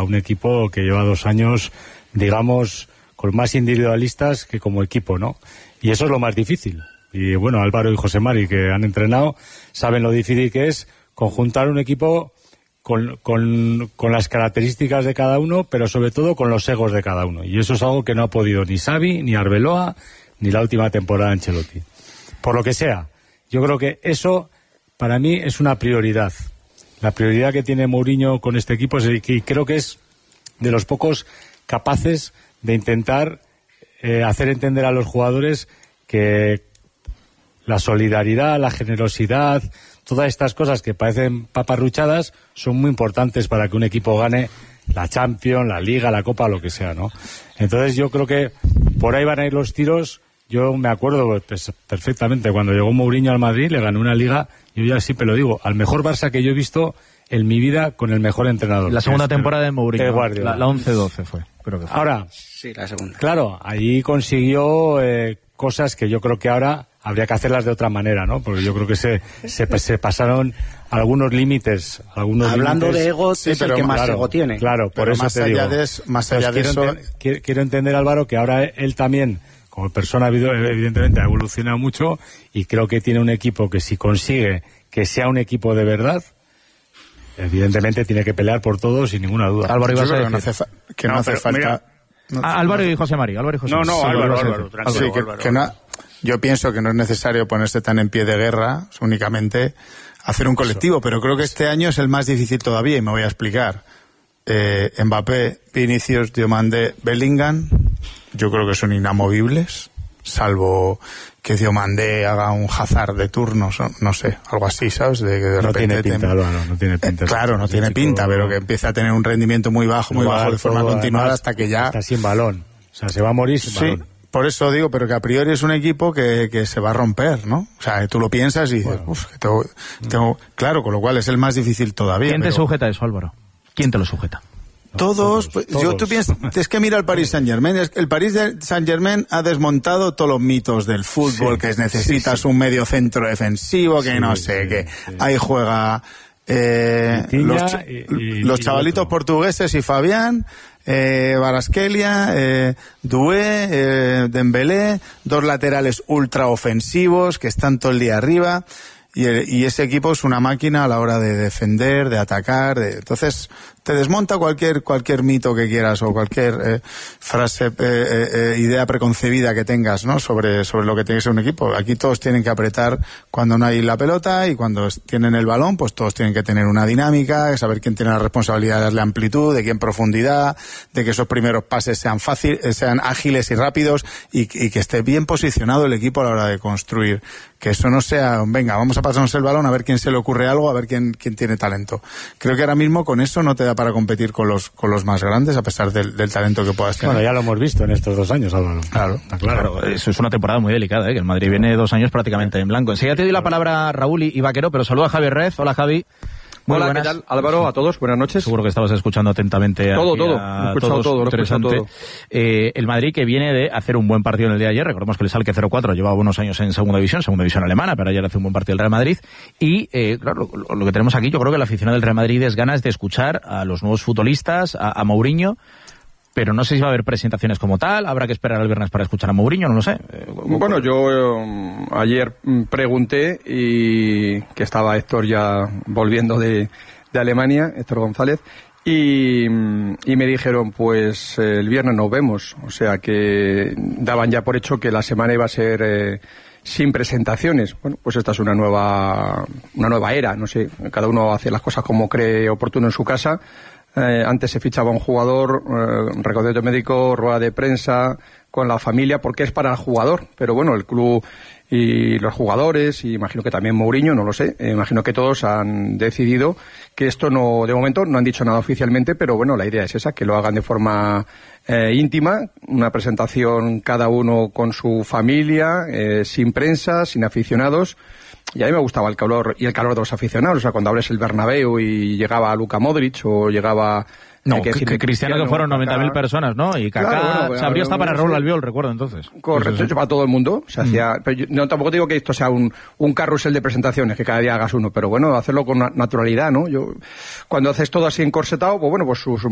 a un equipo que lleva 2 años, digamos, con más individualistas que como equipo, ¿no? Y eso es lo más difícil. Y bueno, Álvaro y José Mari, que han entrenado, saben lo difícil que es conjuntar un equipo con las características de cada uno, pero sobre todo con los egos de cada uno. Y eso es algo que no ha podido ni Xavi, ni Arbeloa, ni la última temporada de Ancelotti. Por lo que sea, yo creo que eso, para mí, es una prioridad. La prioridad que tiene Mourinho con este equipo es que creo que es de los pocos capaces de intentar hacer entender a los jugadores que la solidaridad, la generosidad, todas estas cosas que parecen paparruchadas son muy importantes para que un equipo gane la Champions, la Liga, la Copa, lo que sea, ¿no? Entonces yo creo que por ahí van a ir los tiros. Yo me acuerdo pues, perfectamente cuando llegó Mourinho al Madrid, le ganó una Liga, yo ya siempre lo digo, al mejor Barça que yo he visto en mi vida con el mejor entrenador. La segunda temporada de Mourinho, la 11-12 fue, creo que fue. Ahora, sí, la segunda. Claro, ahí consiguió cosas que yo creo que ahora habría que hacerlas de otra manera, ¿no? Porque yo creo que se pasaron algunos límites. Hablando de ego, sí, es el que más ego tiene. Claro, por eso te digo. Más allá de eso... Quiero entender, Álvaro, que ahora él también, como persona, evidentemente ha evolucionado mucho y creo que tiene un equipo que si consigue que sea un equipo de verdad, evidentemente tiene que pelear por todo sin ninguna duda. Álvaro, ibas a decir que no hace falta... Mira, Álvaro y José Mari. Álvaro, tranquilo. Yo pienso que no es necesario ponerse tan en pie de guerra, únicamente hacer un colectivo, pero creo que este año es el más difícil todavía y me voy a explicar. Mbappé, Vinicius, Diomandé, Bellingham, yo creo que son inamovibles, salvo que Diomandé haga un Hazard de turnos, no sé, algo así, ¿sabes? De no repente tiene pinta, Álvaro, no tiene pinta. Claro, no tiene pinta, pero que empiece a tener un rendimiento muy bajo de forma continuada hasta que ya... Está sin balón, o sea, se va a morir sin balón. Por eso digo, pero que a priori es un equipo que se va a romper, ¿no? O sea, tú lo piensas y dices, tengo... Claro, con lo cual es el más difícil todavía. ¿Quién te sujeta eso, Álvaro? ¿Quién te lo sujeta? Todos. Tú piensas, es que mira el Paris Saint-Germain. El Paris Saint-Germain ha desmontado todos los mitos del fútbol, que necesitas un medio centro defensivo, que no sé, que ahí juega los chavalitos portugueses y Fabián, Kvaratskhelia, Doué, Dembélé, 2 laterales ultra ofensivos que están todo el día arriba. Y ese equipo es una máquina a la hora de defender, de atacar, entonces te desmonta cualquier mito que quieras o cualquier frase, idea preconcebida que tengas, ¿no? sobre lo que tiene que ser un equipo. Aquí todos tienen que apretar cuando no hay la pelota y cuando tienen el balón, pues todos tienen que tener una dinámica, saber quién tiene la responsabilidad de darle amplitud, de quién profundidad, de que esos primeros pases sean ágiles y rápidos y que esté bien posicionado el equipo a la hora de construir. Que eso no sea, venga, vamos a pasarnos el balón a ver quién se le ocurre algo, a ver quién tiene talento. Creo que ahora mismo con eso no te da para competir con los más grandes, a pesar del talento que puedas tener. Bueno, ya lo hemos visto en estos 2 años, Álvaro. Claro. Eso es una temporada muy delicada, que el Madrid viene 2 años prácticamente en blanco. Enseguida te doy la palabra a Raúl y Vaquero, pero saluda a Javier Rez. Hola, Javi. Muy Hola, buenas. ¿Qué tal? Álvaro, a todos, buenas noches. Seguro que estabas escuchando atentamente. Todo, lo he escuchado todo. Interesante. El Madrid que viene de hacer un buen partido en el día de ayer, recordemos que el Schalke 04 llevaba unos años en segunda división alemana, pero ayer hace un buen partido el Real Madrid. Y claro, lo que tenemos aquí, yo creo que la afición del Real Madrid es ganas de escuchar a los nuevos futbolistas, a Mourinho. Pero no sé si va a haber presentaciones como tal, habrá que esperar al viernes para escuchar a Mourinho, no lo sé. Bueno, yo ayer pregunté y que estaba Héctor ya volviendo de Alemania, Héctor González, y me dijeron, pues el viernes nos vemos, o sea que daban ya por hecho que la semana iba a ser sin presentaciones. Bueno, pues esta es una nueva era, no sé, cada uno hace las cosas como cree oportuno en su casa. Antes se fichaba un jugador, recorrido médico, rueda de prensa con la familia, porque es para el jugador, pero bueno, el club y los jugadores, y imagino que también Mourinho, no lo sé, imagino que todos han decidido que esto no, de momento no han dicho nada oficialmente, pero bueno, la idea es esa, que lo hagan de forma íntima, una presentación cada uno con su familia, sin prensa, sin aficionados. Y a mí me gustaba el calor de los aficionados, o sea, cuando hables el Bernabéu y llegaba Luka Modric o llegaba... No, que Cristiano, que fueron 90.000 personas, ¿no? Y Kaká, claro, bueno, se abrió hasta para Raúl Albiol, recuerdo entonces. Correcto, para todo el mundo. Se hacía, pero yo, no, tampoco digo que esto sea un carrusel de presentaciones, que cada día hagas uno, pero bueno, hacerlo con naturalidad, ¿no? Cuando haces todo así encorsetado, pues bueno, pues sus